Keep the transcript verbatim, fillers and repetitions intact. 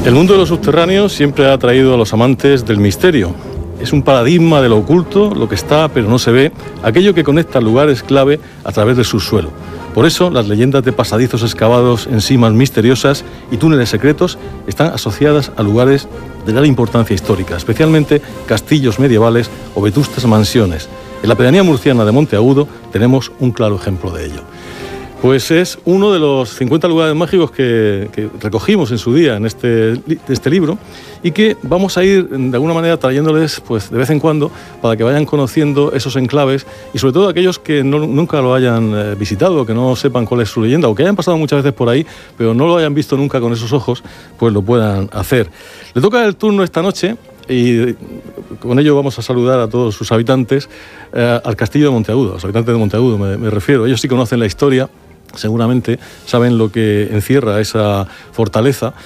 El mundo de los subterráneos siempre ha atraído a los amantes del misterio. Es un paradigma de lo oculto, lo que está pero no se ve, aquello que conecta lugares clave a través del subsuelo. Por eso, las leyendas de pasadizos excavados en simas misteriosas y túneles secretos están asociadas a lugares de gran importancia histórica, especialmente castillos medievales o vetustas mansiones. En la pedanía murciana de Monteagudo tenemos un claro ejemplo de ello. Pues es uno de los cincuenta lugares mágicos que, que recogimos en su día en este, este libro y que vamos a ir de alguna manera trayéndoles pues, de vez en cuando para que vayan conociendo esos enclaves y sobre todo aquellos que no, nunca lo hayan eh, visitado, que no sepan cuál es su leyenda o que hayan pasado muchas veces por ahí pero no lo hayan visto nunca con esos ojos, pues lo puedan hacer. Le toca el turno esta noche y con ello vamos a saludar a todos sus habitantes eh, al castillo de Monteagudo, los habitantes de Monteagudo me, me refiero. Ellos sí conocen la historia, seguramente saben lo que encierra esa fortaleza